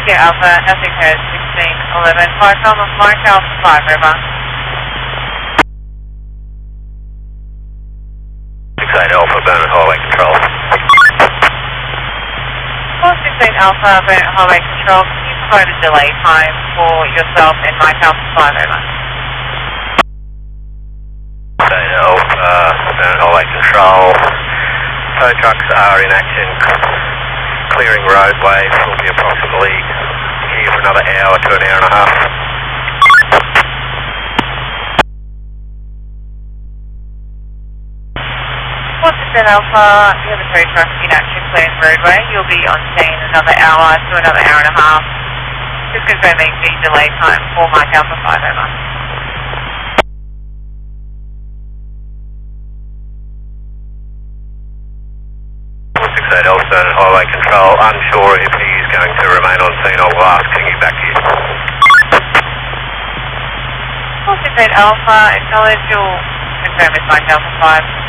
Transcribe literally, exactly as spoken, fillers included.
Yeah, Alpha, nothing heard, sixteen eleven, five Thomas, Mike Alpha five, over. six eight Alpha, Burnett Highway Control. four sixteen Alpha, Burnett Highway Control, can you provide a delay time for yourself and Mike Alpha five, over? six eight Alpha, Burnett Highway Control. Tow trucks are in action, clearing roadway, will be approximately here for another hour to an hour and a half. four sixteen Alpha, you have a tow truck in action, clearing roadway, you'll be on scene another hour to another hour and a half. Just confirming the delay time for Mike Alpha five, over. six eight Alpha, Burnett Highway Control, unsure if he is going to remain on scene, I will ask, can you back here? four sixteen Alpha, acknowledge you'll confirm with Mike Alpha five.